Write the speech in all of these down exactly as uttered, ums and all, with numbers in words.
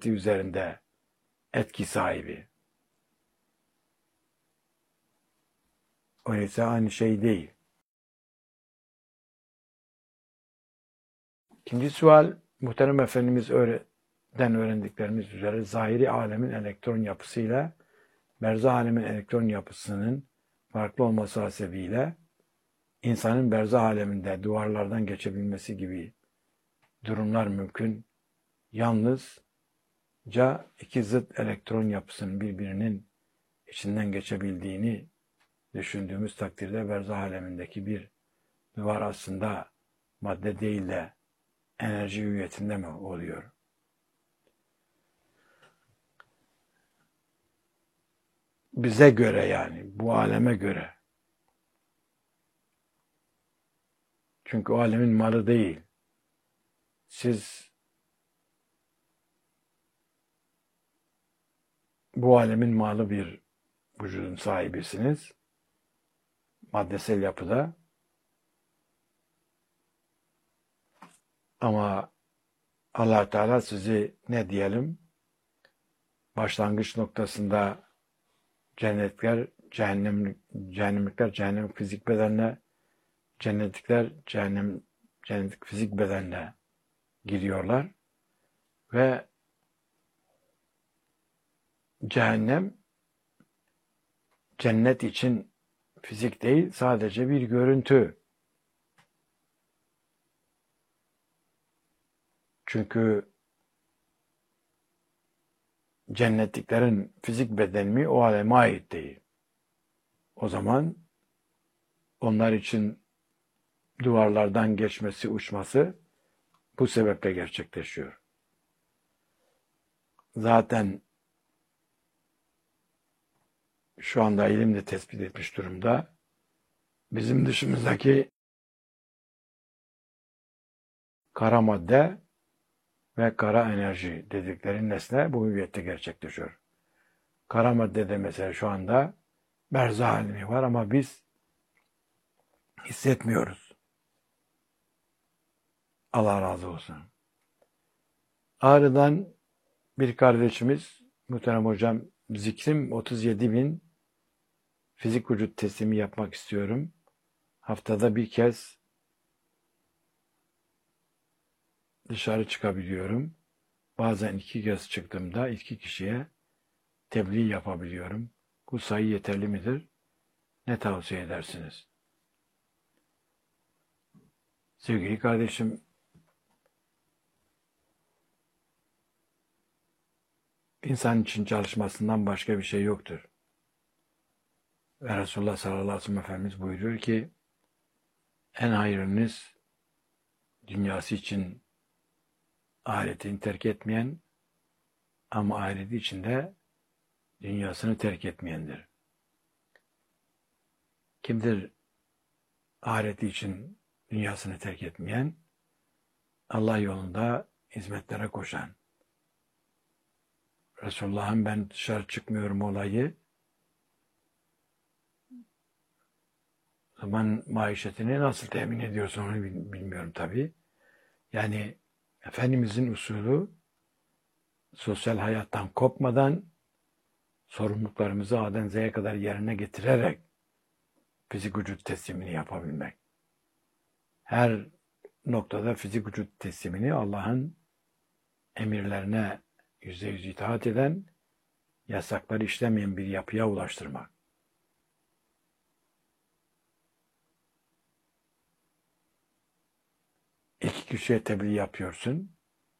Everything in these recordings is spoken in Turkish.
fıtratı üzerinde etki sahibi. Öyleyse aynı şey değil. İkinci sual, muhterem Efendimiz öğreden öğrendiklerimiz üzere zahiri alemin elektron yapısıyla berzah alemin elektron yapısının farklı olması hasebiyle insanın berzah aleminde duvarlardan geçebilmesi gibi durumlar mümkün. Yalnızca iki zıt elektron yapısının birbirinin içinden geçebildiğini düşündüğümüz takdirde berzah alemindeki bir duvar aslında madde değil de enerji hüviyetinde mi oluyor? Bize göre yani, bu aleme göre. Çünkü o alemin malı değil. Siz bu alemin malı bir vücudun sahibisiniz. Maddesel yapıda. Ama Allah Teala sizi ne diyelim? Başlangıç noktasında cennetlikler, cehennem, cehennemlikler cehennem fizik bedenine, cennetlikler cehennem, cennetlik fizik bedenine giriyorlar. Ve cehennem cennet için fizik değil, sadece bir görüntü. Çünkü cennetliklerin fizik bedeni o aleme ait değil. O zaman onlar için duvarlardan geçmesi, uçması bu sebeple gerçekleşiyor. Zaten şu anda ilim de tespit etmiş durumda. Bizim dışımızdaki kara madde ve kara enerji dedikleri nesne bu hüviyette gerçekleşiyor. Kara maddede mesela şu anda berzah alemi var ama biz hissetmiyoruz. Allah razı olsun. Ağrı'dan bir kardeşimiz, muhterem hocam, zikrim otuz yedi bin fizik vücut teslimi yapmak istiyorum. Haftada bir kez dışarı çıkabiliyorum. Bazen iki kez çıktığımda iki kişiye tebliğ yapabiliyorum. Bu sayı yeterli midir? Ne tavsiye edersiniz? Sevgili kardeşim, insan için çalışmasından başka bir şey yoktur. Ve Resulullah sallallahu aleyhi ve sellem Efendimiz buyuruyor ki, en hayırınız dünyası için ahiretini terk etmeyen ama ahireti için de dünyasını terk etmeyendir. Kimdir ahireti için dünyasını terk etmeyen? Allah yolunda hizmetlere koşan. Resulullah'ın ben dışarı çıkmıyorum olayı zaman maişetini nasıl temin ediyorsun onu bilmiyorum tabii. Yani Efendimizin usulü sosyal hayattan kopmadan sorumluluklarımızı A'dan Z'ye kadar yerine getirerek fizik vücut teslimini yapabilmek. Her noktada fizik vücut teslimini Allah'ın emirlerine yüzde yüz itaat eden, yasakları işlemeyen bir yapıya ulaştırmak. İki kişiye tebliğ yapıyorsun.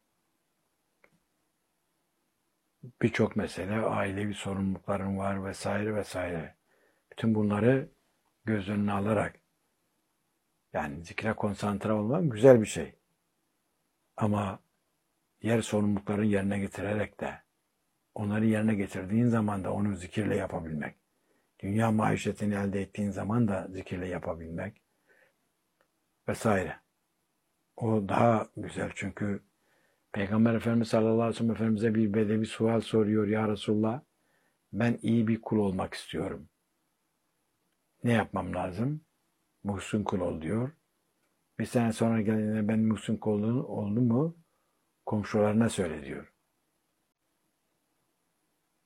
Birçok mesele, ailevi sorumlulukların var vesaire vesaire. Bütün bunları göz önüne alarak yani zikre konsantre olmak güzel bir şey. Ama diğer sorumlulukları yerine getirerek de onları yerine getirdiğin zaman da onu zikirle yapabilmek. Dünya maişetini elde ettiğin zaman da zikirle yapabilmek vesaire. O daha güzel çünkü Peygamber Efendimiz sallallahu aleyhi ve sellem Efendimiz'e bir bedevi sual soruyor. Ya Resulullah, ben iyi bir kul olmak istiyorum. Ne yapmam lazım? Muhsin kul ol diyor. Bir sene sonra geldiğinde ben muhsin kul oldum mu komşularına söyle diyor.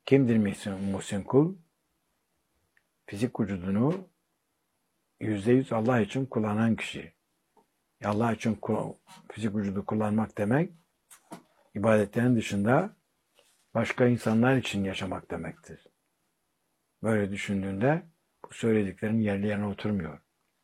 Kimdir muhsin, muhsin kul? Fizik vücudunu yüzde yüz Allah için kullanan kişi. Allah için fizik vücudu kullanmak demek, ibadetlerin dışında başka insanlar için yaşamak demektir. Böyle düşündüğünde bu söylediklerin yerli yerine oturmuyor.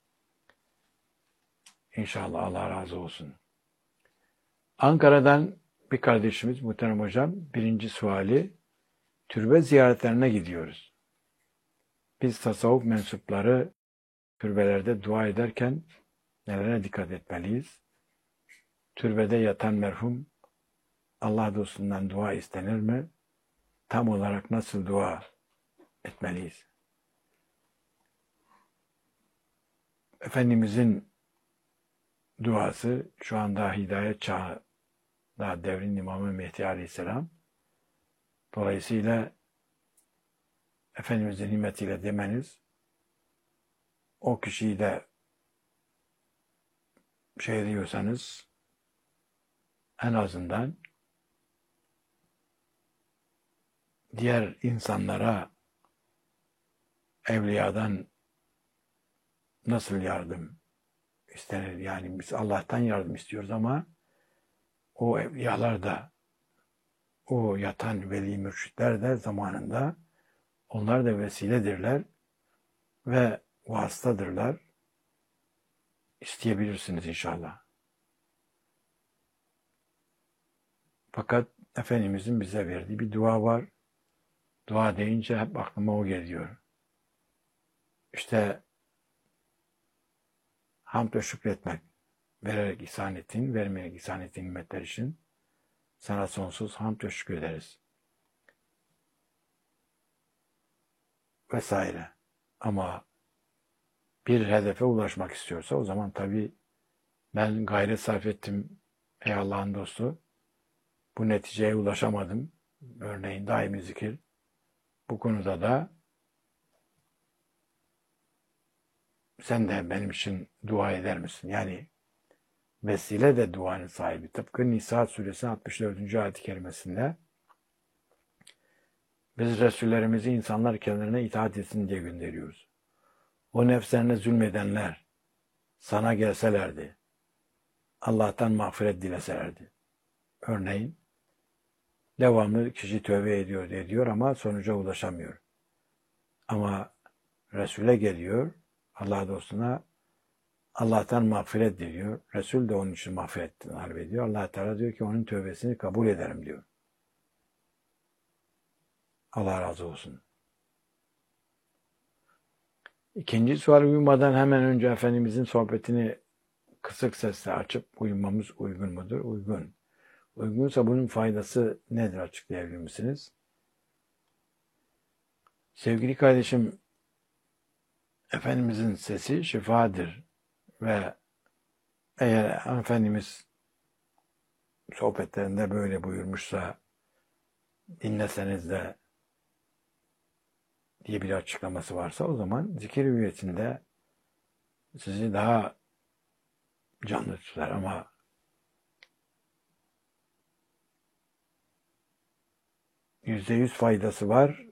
İnşallah Allah razı olsun. Ankara'dan bir kardeşimiz Muhterem Hocam birinci suali, türbe ziyaretlerine gidiyoruz. Biz tasavvuf mensupları türbelerde dua ederken nelere dikkat etmeliyiz? Türbede yatan merhum Allah dostundan dua istenir mi? Tam olarak nasıl dua etmeliyiz? Efendimizin duası şu anda hidayet çağı, daha devrin İmamı Mehdi Aleyhisselam. Dolayısıyla Efendimizin himmetiyle demeniz, o kişiyi de şey diyorsanız, en azından diğer insanlara evliyadan nasıl yardım istenir? Yani biz Allah'tan yardım istiyoruz ama o evliyalar da, o yatan veli mürşitler de zamanında onlar da vesiledirler ve vasıtadırlar. İsteyebilirsiniz inşallah. Fakat Efendimizin bize verdiği bir dua var. Dua deyince hep aklıma o geliyor. İşte hamd ve şükretmek, vererek ihsan ettiğin, vermeyerek ihsan ettiğin nimetler için sana sonsuz hamd ve şükür ederiz. Vesaire. Ama bir hedefe ulaşmak istiyorsa o zaman tabii ben gayret sarf ettim ey Allah'ın dostu. Bu neticeye ulaşamadım. Örneğin daimi zikir. Bu konuda da sen de benim için dua eder misin? Yani vesile de duanın sahibi. Tıpkı Nisa suresi altmış dördüncü ayet-i kerimesinde biz Resullerimizi insanlar kendilerine itaat etsin diye gönderiyoruz. O nefslerine zulmedenler sana gelselerdi, Allah'tan mağfiret dileselerdi. Örneğin devamlı kişi tövbe ediyor ediyor ama sonuca ulaşamıyor. Ama Resul'e geliyor, Allah dostuna Allah'tan mağfiret diliyor. Resul de onun için mağfiret talep ediyor. Allah Teala diyor ki onun tövbesini kabul ederim diyor. Allah razı olsun. İkinci sual, uyumadan hemen önce Efendimizin sohbetini kısık sesle açıp uyumamız uygun mudur? Uygun. Uygunsa bunun faydası nedir, açıklayabilir misiniz? Sevgili kardeşim, Efendimizin sesi şifadır ve eğer Efendimiz sohbetlerinde böyle buyurmuşsa dinleseniz de diye bir açıklaması varsa o zaman zikir hüviyetinde sizi daha canlı tutar ama yüzde yüz faydası var.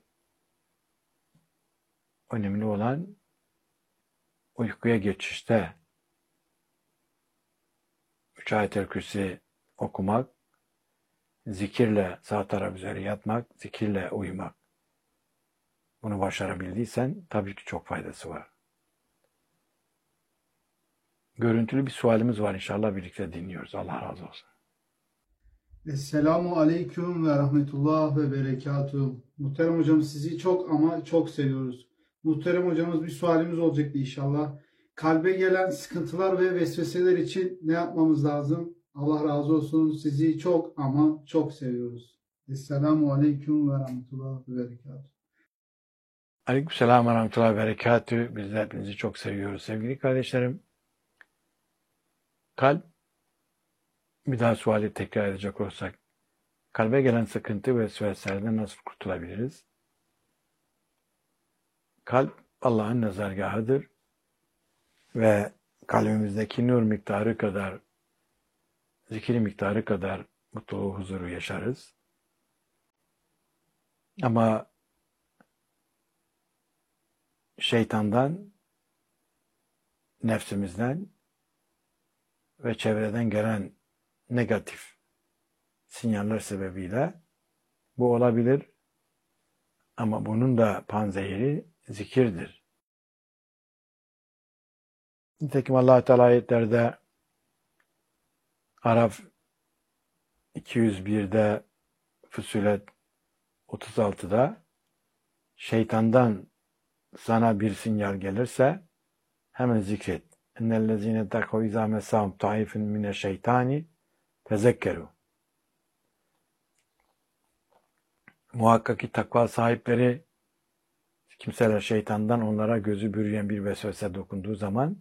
Önemli olan uykuya geçişte üç ayet-el kürsi okumak, zikirle sağ taraf üzere yatmak, zikirle uyumak. Bunu başarabildiysen tabii ki çok faydası var. Görüntülü bir sualimiz var, inşallah birlikte dinliyoruz. Allah razı olsun. Esselamu Aleyküm ve Rahmetullah ve Berekatuhu. Muhterem hocam, sizi çok ama çok seviyoruz. Muhterem hocamız, bir sualimiz olacaktı inşallah. Kalbe gelen sıkıntılar ve vesveseler için ne yapmamız lazım? Allah razı olsun. Sizi çok ama çok seviyoruz. Esselamu Aleyküm ve Rahmetullah ve Berekatuhu. Aleykümselam ve Rahmetullah ve Berekatuhu. Biz de hepinizi çok seviyoruz. Sevgili kardeşlerim, kalp, bir daha suali tekrar edecek olursak, kalbe gelen sıkıntı ve vesveselerden nasıl kurtulabiliriz? Kalp Allah'ın nazargahıdır ve kalbimizdeki nur miktarı kadar, zikir miktarı kadar mutluluğu, huzuru yaşarız. Ama şeytandan, nefsimizden ve çevreden gelen negatif sinyaller sebebiyle bu olabilir. Ama bunun da panzehiri zikirdir. Nitekim Allah-u Teala ayetlerde Araf iki yüz birde, Füssilet otuz altıda şeytandan sana bir sinyal gelirse hemen zikret. اِنَّ تَقَوْ اِذَا مَسَّهُمْ طَائِفٌ مِنَ الشَّيْطَانِ تَذَكَّرُوا. Muhakkak ki takva sahipleri, kimseler şeytandan onlara gözü bürüyen bir vesvese dokunduğu zaman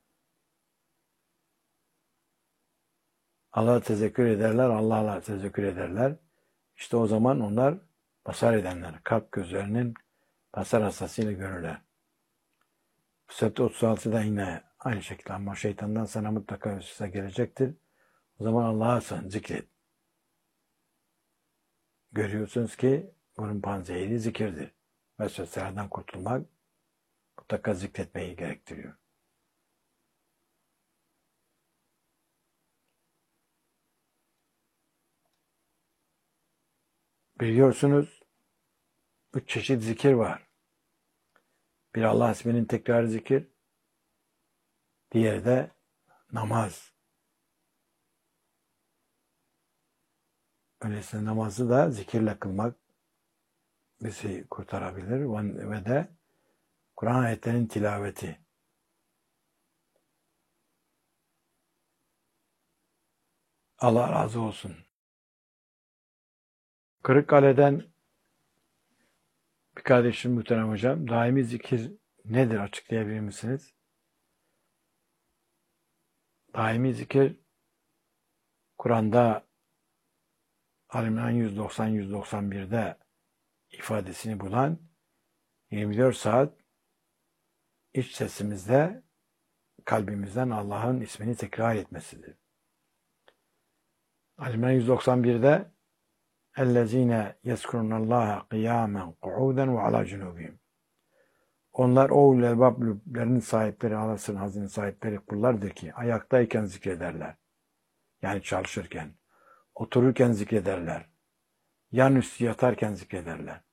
Allah'a tezekkür ederler, Allah'la tezekkür ederler. İşte o zaman onlar basar edenler, kalp gözlerinin basar hastasıyla görürler. Füssilet otuz altıda yine aynı şekilde, ama şeytandan sana mutlaka vesvese gelecektir. O zaman Allah'a sığın, zikret. Görüyorsunuz ki bunun panzehiri zikirdir. Vesveselerden kurtulmak mutlaka zikretmeyi gerektiriyor. Biliyorsunuz üç çeşit zikir var. Bir Allah isminin tekrar zikir, diğeri de namaz. Öyleyse namazı da zikirle kılmak bizi kurtarabilir ve de Kur'an ayetlerinin tilaveti. Allah razı olsun. Kırıkkale'den bir kardeşim, muhterem hocam, daimi zikir nedir açıklayabilir misiniz? Daimi zikir, Kur'an'da Ali yüz doksan yüz doksan birde ifadesini bulan yirmi dört saat iç sesimizde, kalbimizden Allah'ın ismini tekrar etmesidir. Ali yüz doksan birde اَلَّذ۪ينَ يَذْكُرُونَ اللّٰهَ قِيَامًا قُعُودًا وَعَلَى جُنُوبِهِمْ. Onlar o ulul elbablerin sahipleri, Allah'ın hazine sahipleri kullardır ki ayaktayken zikrederler. Yani çalışırken, otururken zikrederler. Yan üstü yatarken zikrederler.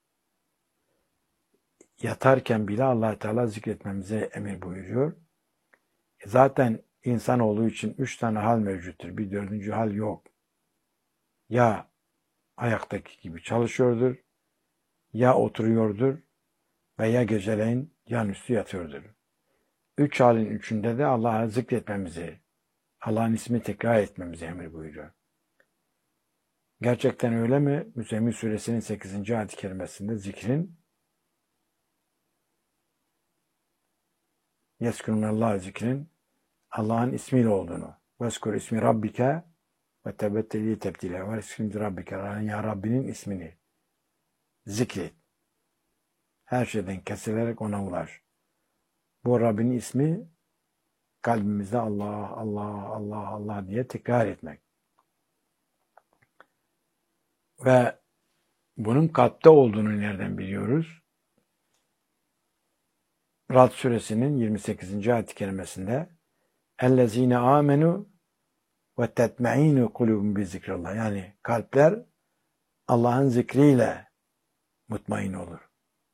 Yatarken bile Allah Teala zikretmemize emir buyuruyor. Zaten insanoğlu için üç tane hal mevcuttur. Bir dördüncü hal yok. Ya ayaktaki gibi çalışıyordur, ya oturuyordur veya geceleyin yan üstü yatıyordur. Üç halin üçünde de Allah'ı zikretmemizi, Allah'ın ismini tekrar etmemizi emir buyuruyor. Gerçekten öyle mi? Müzzemmil suresinin sekizinci ayet-i kerimesinde zikrin Yeskunallah zikrin Allah'ın ismiyle olduğunu, veskur ismi rabbike ve tebetteli tebdile ve ismi rabbike, ya Rabbinin ismini zikret. Her şeyden kesilerek ona ulaş. Bu Rabbinin ismi kalbimizde Allah, Allah, Allah, Allah diye tekrar etmek. Ve bunun kalpte olduğunu nereden biliyoruz? Rad suresinin yirmi sekizinci ayet-i kerimesinde اَلَّذ۪ينَ آمَنُوا وَتَتْمَعِينُ قُلُوبٌ بِذِكْرِ. Yani kalpler Allah'ın zikriyle mutmain olur.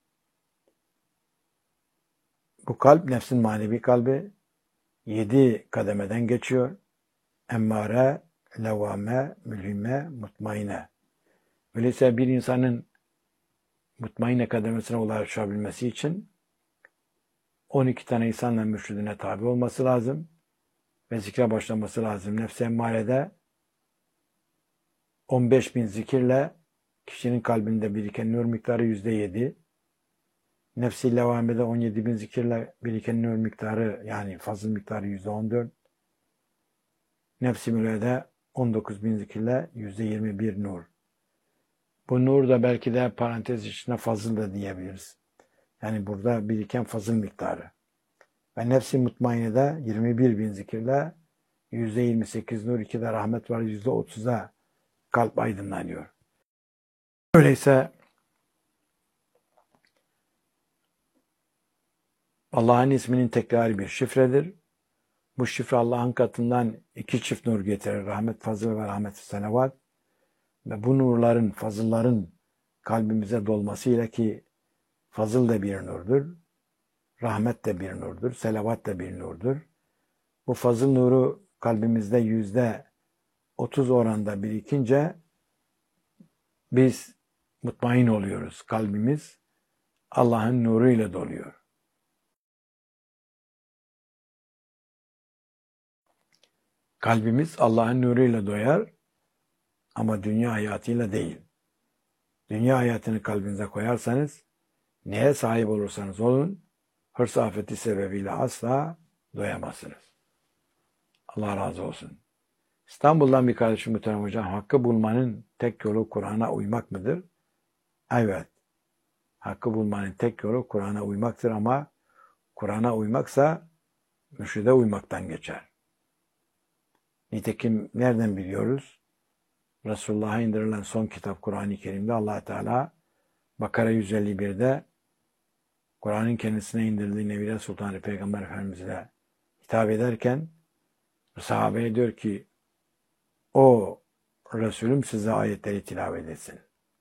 Bu kalp nefsin manevi kalbi, yedi kademeden geçiyor. Emmare, levvame, mülhime, mutmaine. Öyleyse bir insanın mutmaine kademesine ulaşabilmesi için on iki tane insanla mürşidine tabi olması lazım ve zikre başlaması lazım. Nefs-i emmarede on beş bin zikirle kişinin kalbinde biriken nur miktarı yüzde yedi. Nefs-i levvamede on yedi bin zikirle biriken nur miktarı, yani fazıl miktarı yüzde on dört. Nefs-i mülede on dokuz bin zikirle yüzde yirmi bir nur. Bu nur da belki de parantez içinde fazıl da diyebiliriz. Yani burada biriken fazıl miktarı. Ve nefs-i mutmainede yirmi bir bin zikirle yüzde yirmi sekiz nur, ikide rahmet var, yüzde otuza kalp aydınlanıyor. Öyleyse Allah'ın isminin tekrarı bir şifredir. Bu şifre Allah'ın katından iki çift nur getirir. Rahmet, fazıl ve rahmet-i senevat. Ve bu nurların, fazılların kalbimize dolmasıyla, ki fazıl da bir nurdur, rahmet de bir nurdur, selavat da bir nurdur. Bu fazıl nuru kalbimizde yüzde otuz oranda birikince biz mutmain oluyoruz. Kalbimiz Allah'ın nuruyla doluyor. Kalbimiz Allah'ın nuruyla doyar ama dünya hayatıyla değil. Dünya hayatını kalbinize koyarsanız, neye sahip olursanız olun, hırs afeti sebebiyle asla doyamazsınız. Allah razı olsun. İstanbul'dan bir kardeşim muhterem hocam, hakkı bulmanın tek yolu Kur'an'a uymak mıdır? Evet. Hakkı bulmanın tek yolu Kur'an'a uymaktır ama Kur'an'a uymaksa mürşide uymaktan geçer. Nitekim nereden biliyoruz? Resulullah'a indirilen son kitap Kur'an-ı Kerim'de Allah Teala Bakara yüz elli bir'de Kur'an'ın kendisine indirdiği Nebiler Sultanı Peygamber Efendimiz'e hitap ederken sahabeye diyor ki, o Resulüm size ayetleri tilavet etsin.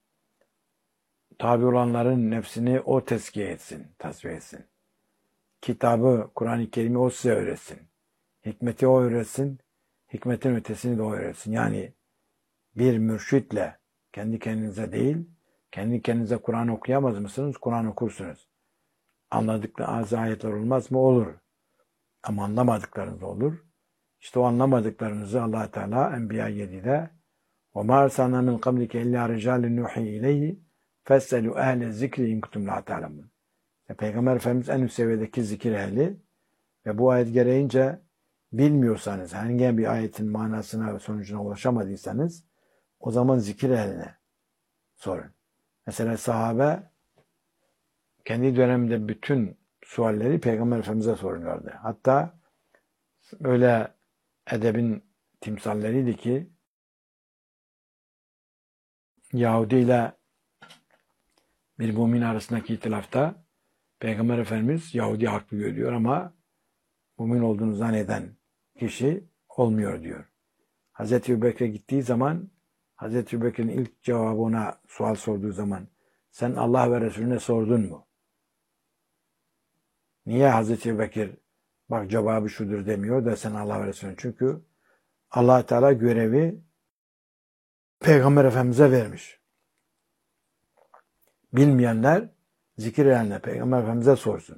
Tabi olanların nefsini o tezkiye etsin, tasfiye etsin. Kitabı, Kur'an-ı Kerim'i o size öğretsin. Hikmeti o öğretsin, hikmetin ötesini de o öğretsin. Yani bir mürşitle, kendi kendinize değil, kendi kendinize Kur'an okuyamaz mısınız? Kur'an okursunuz. Anladıkları ayetler olmaz mı? Olur. Ama anlamadıklarınız olur. İşte o anlamadıklarınızı Allah Teala Enbiya yedi'de وَمَا أَرْسَلْنَا مِنْ قَبْلِكَ اِلَّا رِجَالٍ نُوحِي اِلَيْهِ فَاسْأَلُوا اَهْلَ الذِّكْرِ اِنْ كُنْتُمْ لَا تَعْلَمُونَ. Peygamber Efendimiz en üst seviyedeki zikir ehli ve bu ayet gereğince bilmiyorsanız, herhangi bir ayetin manasına ve sonucuna ulaşamadıysanız o zaman zikir ehline sorun. Mesela sahabe kendi döneminde bütün sualleri Peygamber Efendimiz'e soruyorlardı. Hatta öyle edebin timsalleriydi ki Yahudi ile bir mümin arasındaki ihtilafta Peygamber Efendimiz Yahudi haklı görüyor ama mümin olduğunu zanneden kişi olmuyor diyor. Hazreti Ebubekir'e gittiği zaman Hazreti Ebubekir'in ilk cevabı, ona sual sorduğu zaman, sen Allah ve Resulüne sordun mu? Niye Hazreti Ebubekir bak cevabı şudur demiyor da sen Allah ve Resulüne? Çünkü Allah Teala görevi Peygamber Efendimiz'e vermiş. Bilmeyenler zikir edenler Peygamber Efendimiz'e sorsun.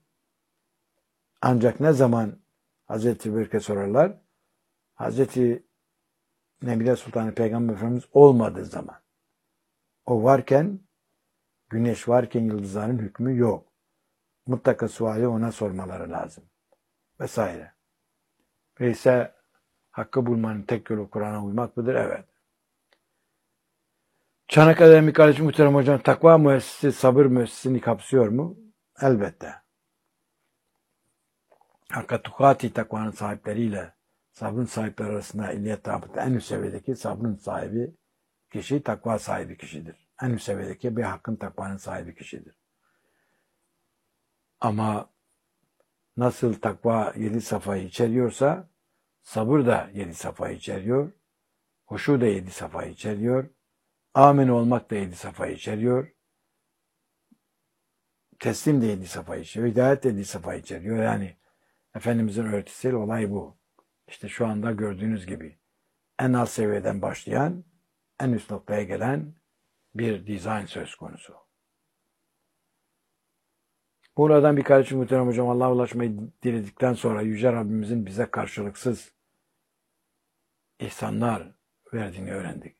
Ancak ne zaman Hazreti Ebubekir'e sorarlar? Hazreti Nebiler Sultanı Peygamber Efendimiz olmadığı zaman. O varken, güneş varken yıldızların hükmü yok. Mutlaka suali ona sormaları lazım. Vesaire. Öyleyse hakkı bulmanın tek yolu Kur'an'a uymak mıdır? Evet. Çanakkale'den bir kardeşim muhterem hocam, takva müessesi sabır müessesini kapsıyor mu? Elbette. Hakka tukati takvanın sahipleriyle sabrın sahipleri arasında illiyet tabıta en üst seviyedeki sabrın sahibi kişi takva sahibi kişidir. En üst seviyedeki bir hakkın takvanın sahibi kişidir. Ama nasıl takva yedi safayı içeriyorsa sabır da yedi safayı içeriyor. Huşu da yedi safayı içeriyor. Amin olmak da yedi safayı içeriyor. Teslim de yedi safayı içeriyor. Hidayet de yedi safayı içeriyor. Yani Efendimizin öğretisiyle olay bu. İşte şu anda gördüğünüz gibi en alt seviyeden başlayan, en üst noktaya gelen bir dizayn söz konusu. Buradan bir kardeşim muhterem hocam, Allah'a ulaşmayı diledikten sonra Yüce Rabbimizin bize karşılıksız ihsanlar verdiğini öğrendik.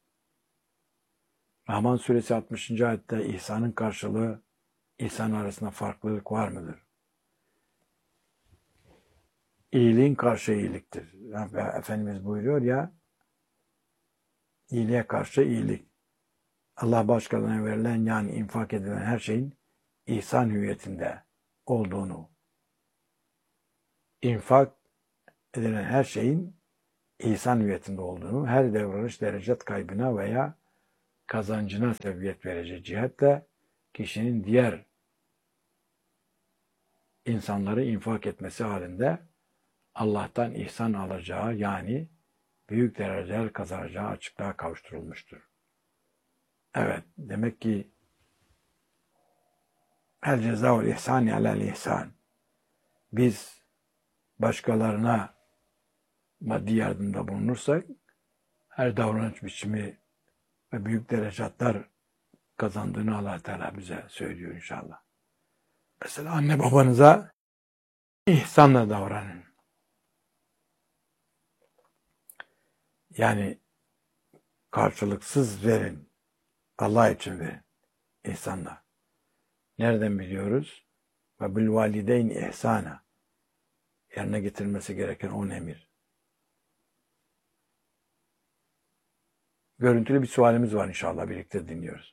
Rahman suresi altmışıncı ayette ihsanın karşılığı, ihsan arasında farklılık var mıdır? İyiliğin karşı iyiliktir. Yani Efendimiz buyuruyor ya, iyiliğe karşı iyilik. Allah başkalarına verilen, yani infak edilen her şeyin ihsan hüviyetinde olduğunu, infak edilen her şeyin ihsan hüviyetinde olduğunu, her davranış derecet kaybına veya kazancına sebebiyet verecek cihetle kişinin diğer insanları infak etmesi halinde Allah'tan ihsan alacağı, yani büyük dereceler kazanacağı açıklığa kavuşturulmuştur. Evet, demek ki el cezaul ihsani alel ihsan. Biz başkalarına maddi yardımda bulunursak her davranış biçimi ve büyük derecatlar kazandığını Allah Teala bize söylüyor inşallah. Mesela anne babanıza ihsanla davranın. Yani karşılıksız verin. Allah için verin. İhsanla. Nereden biliyoruz? Ve bil valideyn ihsana. Yerine getirmesi gereken on emir. Görüntülü bir sualimiz var inşallah, birlikte dinliyoruz.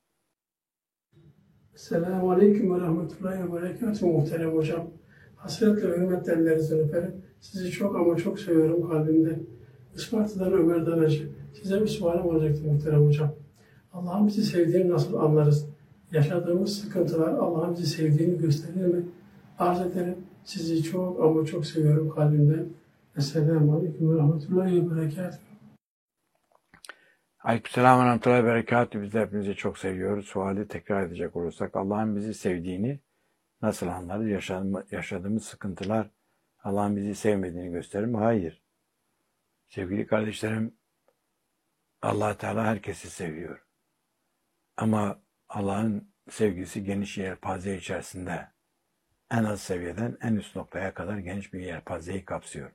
Selamun Aleyküm ve Rahmetullahi ve Berekatuhu muhterem hocam. Hasretle ve hürmetle ellerinizden öperim. Sizi çok ama çok seviyorum kalbimden. Isparta'dan Ömer Danacı. Size bir sualim olacaktı muhterem hocam. Allah'ın bizi sevdiğini nasıl anlarız? Yaşadığımız sıkıntılar Allah'ın bizi sevdiğini gösterir mi? Arz ederim. Sizi çok ama çok seviyorum kalbimden. Esselamu Aleyküm ve Rahmetullahi ve Berekatuhu. Aleykümselam ve rahmetullahi ve berekatuhu. Biz de hepinizi çok seviyoruz. Suali tekrar edecek olursak, Allah'ın bizi sevdiğini nasıl anlarız? Yaşadığımız, yaşadığımız sıkıntılar Allah'ın bizi sevmediğini gösterir mi? Hayır. Sevgili kardeşlerim, Allah Teala herkesi seviyor. Ama Allah'ın sevgisi geniş yelpaze içerisinde, en az seviyeden en üst noktaya kadar geniş bir yelpazeyi kapsıyor.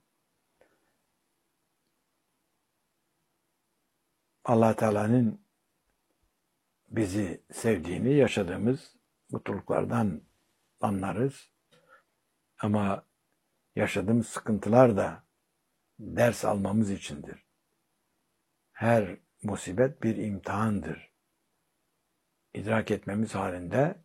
Allah Teala'nın bizi sevdiğini yaşadığımız mutluluklardan anlarız. Ama yaşadığımız sıkıntılar da ders almamız içindir. Her musibet bir imtihandır. İdrak etmemiz halinde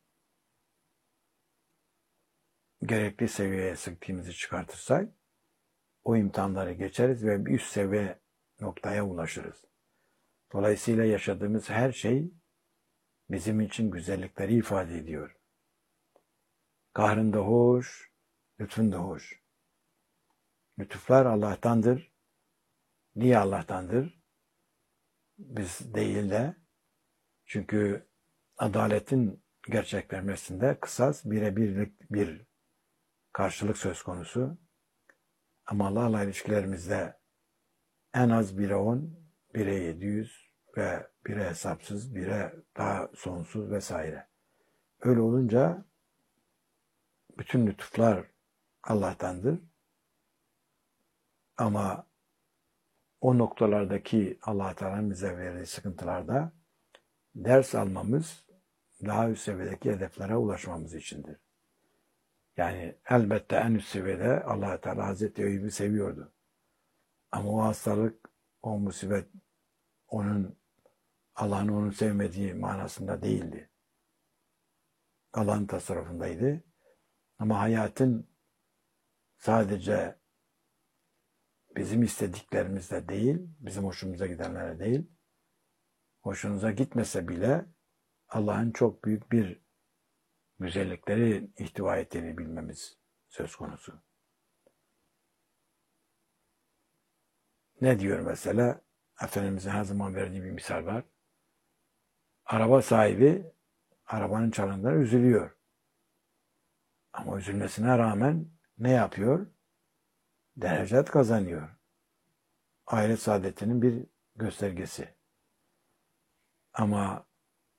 gerekli seviyeye sıktığımızı çıkartırsak o imtihanları geçeriz ve bir üst seviye noktaya ulaşırız. Dolayısıyla yaşadığımız her şey bizim için güzellikleri ifade ediyor. Kahrın da hoş, lütfun da hoş. Lütuflar Allah'tandır. Niye Allah'tandır? Biz değil de. Çünkü adaletin gerçekleşmesinde kısas birebirlik bir karşılık söz konusu. Ama Allah'la ilişkilerimizde en az bire on, bire yedi yüz ve bire hesapsız, bire daha sonsuz vesaire. Öyle olunca bütün lütuflar Allah'tandır. Ama o noktalardaki Allah Teala'nın bize verdiği sıkıntılarda ders almamız, daha üst seviyedeki hedeflere ulaşmamız içindir. Yani elbette en üst seviyede Allah Teala Hazreti Eyüp'ü seviyordu. Ama o hastalık, o musibet onun Allah'ın onu sevmediği manasında değildi. Allah'ın tasarrufundaydı. Ama hayatın sadece bizim istediklerimizle değil, bizim hoşumuza gidenlere değil, hoşunuza gitmese bile Allah'ın çok büyük bir güzellikleri ihtiva ettiğini bilmemiz söz konusu. Ne diyor mesela? Efendimiz'in her zaman verdiği bir misal var. Araba sahibi arabanın çalındığına üzülüyor. Ama üzülmesine rağmen ne yapıyor? Derecat kazanıyor. Ahiret saadetinin bir göstergesi. Ama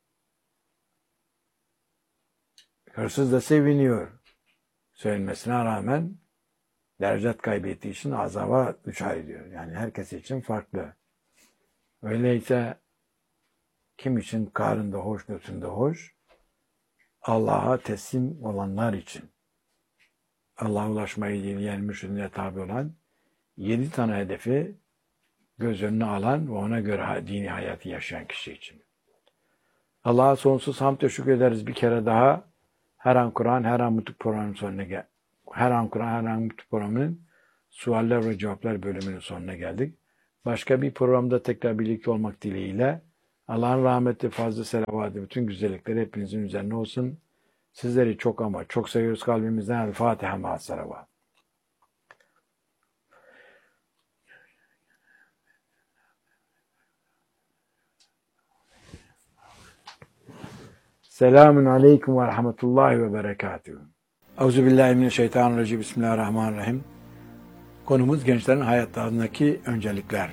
hırsız da seviniyor. Söylenmesine rağmen derecat kaybettiği için azaba düçar ediyor. Yani herkes için farklı. Öyleyse kim için karında hoş, götünde hoş? Allah'a teslim olanlar için. Allah'a ulaşmayı dileyen, mürşidine tabi olan yedi tane hedefi göz önüne alan ve ona göre dini hayatı yaşayan kişi için. Allah'a sonsuz hamd ve şükür ederiz bir kere daha. Her an Kur'an, her an Mutluluk programının sonuna gel. Her an Kur'an, her an Mutluluk programının sualler ve cevaplar bölümünün sonuna geldik. Başka bir programda tekrar birlikte olmak dileğiyle Allah'ın rahmeti, fazla selavatı, bütün güzellikleri hepinizin üzerine olsun. Sizleri çok ama çok seviyoruz kalbimizden. El Fatiha ma'as salavat. Selamun aleyküm ve rahmetullahi ve berekatuhu. Euzubillahimineşşeytanirracim. Bismillahirrahmanirrahim. Konumuz gençlerin hayatlarındaki öncelikler.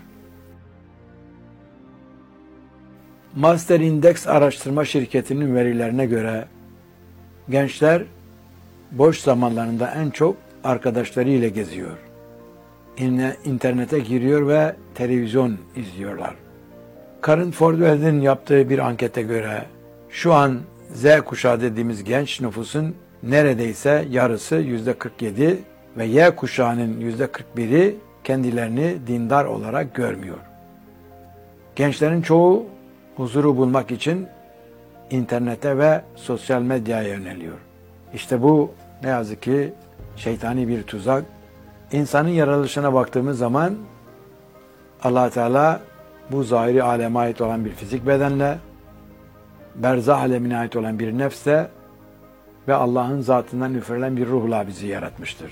Master Index araştırma şirketinin verilerine göre gençler boş zamanlarında en çok arkadaşlarıyla geziyor. İnternete giriyor ve televizyon izliyorlar. Karen Fordwell'in yaptığı bir ankete göre şu an Z kuşağı dediğimiz genç nüfusun neredeyse yarısı yüzde kırk yedi ve Y kuşağının yüzde kırk biri kendilerini dindar olarak görmüyor. Gençlerin çoğu huzuru bulmak için internete ve sosyal medyaya yöneliyor. İşte bu ne yazık ki şeytani bir tuzak. İnsanın yaratılışına baktığımız zaman Allah Teala bu zahiri aleme ait olan bir fizik bedenle, berzah alemine ait olan bir nefsle ve Allah'ın zatından üfürülen bir ruhla bizi yaratmıştır.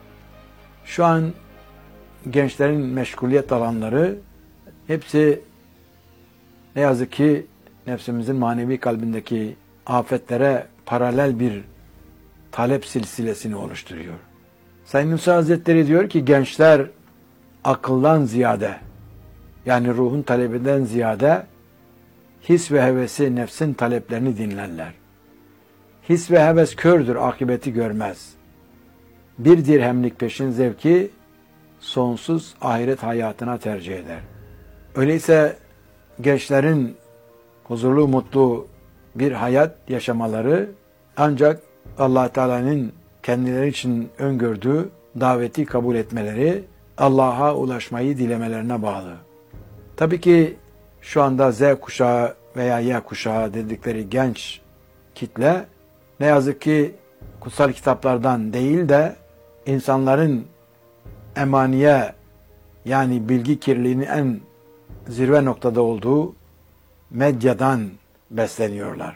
Şu an gençlerin meşguliyet alanları hepsi ne yazık ki nefsimizin manevi kalbindeki afetlere paralel bir talep silsilesini oluşturuyor. Said Nursi Hazretleri diyor ki gençler akıldan ziyade, yani ruhun talebinden ziyade his ve hevesi, nefsin taleplerini dinlerler. His ve heves kördür, akıbeti görmez. Bir dirhemlik peşin zevki sonsuz ahiret hayatına tercih eder. Öyleyse gençlerin huzurlu, mutlu bir hayat yaşamaları ancak Allah Teala'nın kendileri için öngördüğü daveti kabul etmeleri, Allah'a ulaşmayı dilemelerine bağlı. Tabii ki şu anda Z kuşağı veya Y kuşağı dedikleri genç kitle ne yazık ki kutsal kitaplardan değil de insanların emaniye, yani bilgi kirliliğinin en zirve noktada olduğu medyadan besleniyorlar.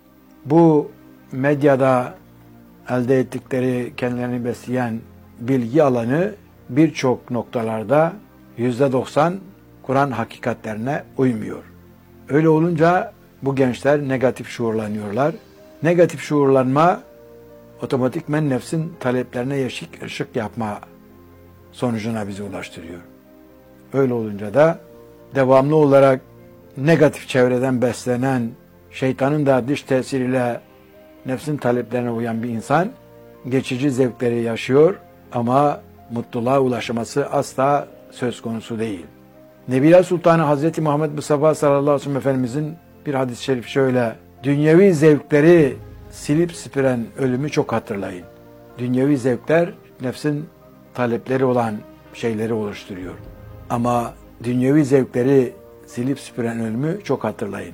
Bu medyada elde ettikleri, kendilerini besleyen bilgi alanı birçok noktalarda yüzde doksan Kur'an hakikatlerine uymuyor. Öyle olunca bu gençler negatif şuurlanıyorlar. Negatif şuurlanma otomatikmen nefsin taleplerine yeşik ışık yapma sonucuna bizi ulaştırıyor. Öyle olunca da devamlı olarak negatif çevreden beslenen, şeytanın da dış tesiriyle nefsin taleplerine uyan bir insan geçici zevkleri yaşıyor ama mutluluğa ulaşması asla söz konusu değil. Nebiler Sultanı Hazreti Muhammed Mustafa sallallahu aleyhi ve sellem Efendimizin bir hadis-i şerif şöyle: dünyevi zevkleri silip süpüren ölümü çok hatırlayın. Dünyevi zevkler nefsin talepleri olan şeyleri oluşturuyor. Ama dünyevi zevkleri silip süpüren ölümü çok hatırlayın.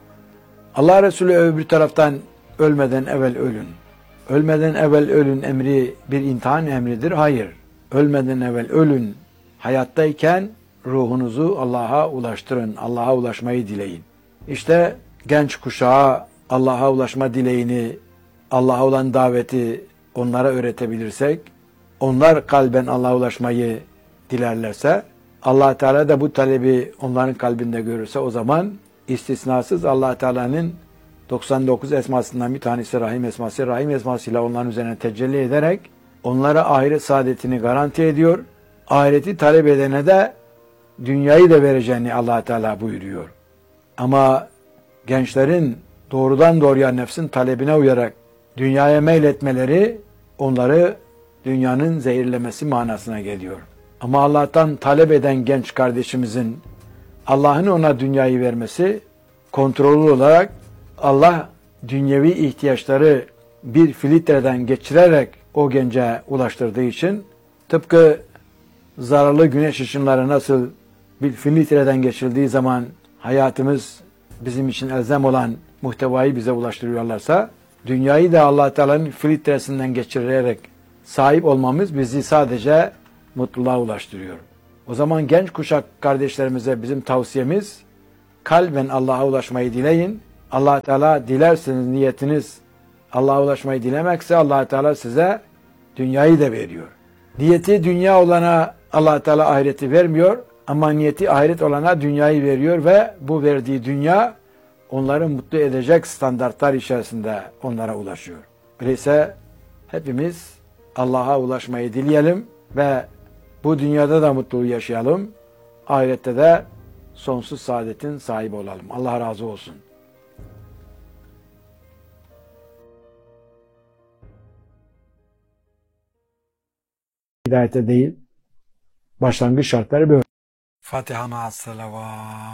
Allah Resulü öbür taraftan ölmeden evvel ölün. Ölmeden evvel ölün emri bir imtihan emridir. Hayır. Ölmeden evvel ölün. Hayattayken ruhunuzu Allah'a ulaştırın. Allah'a ulaşmayı dileyin. İşte genç kuşağa Allah'a ulaşma dileğini, Allah'a olan daveti onlara öğretebilirsek, onlar kalben Allah'a ulaşmayı dilerlerse, Allah Teala da bu talebi onların kalbinde görürse o zaman istisnasız Allah Teala'nın doksan dokuz esmasından bir tanesi Rahim esması, Rahim esmasıyla onların üzerine tecelli ederek onlara ahiret saadetini garanti ediyor. Ahireti talep edene de dünyayı da vereceğini Allah Teala buyuruyor. Ama gençlerin doğrudan doğruya nefsin talebine uyarak dünyaya meyletmeleri onları dünyanın zehirlemesi manasına geliyor. Ama Allah'tan talep eden genç kardeşimizin Allah'ın ona dünyayı vermesi kontrollü olarak Allah dünyevi ihtiyaçları bir filtreden geçirerek o gence ulaştırdığı için tıpkı zararlı güneş ışınları nasıl bir filtreden geçirildiği zaman hayatımız bizim için elzem olan muhtevayı bize ulaştırıyorlarsa dünyayı da Allah Teala'nın filtresinden geçirerek sahip olmamız bizi sadece mutluluğa ulaştırıyor. O zaman genç kuşak kardeşlerimize bizim tavsiyemiz kalben Allah'a ulaşmayı dileyin. Allah Teala dilerseniz niyetiniz Allah'a ulaşmayı dilemekse Allah Teala size dünyayı da veriyor. Niyeti dünya olana Allah Teala ahireti vermiyor ama niyeti ahiret olana dünyayı veriyor ve bu verdiği dünya onları mutlu edecek standartlar içerisinde onlara ulaşıyor. Öyleyse hepimiz Allah'a ulaşmayı dileyelim ve bu dünyada da mutluluğu yaşayalım. Ahirette de sonsuz saadetin sahibi olalım. Allah razı olsun. Hidayete değil, başlangıç şartları böyle. Fatiha ma'as salavat.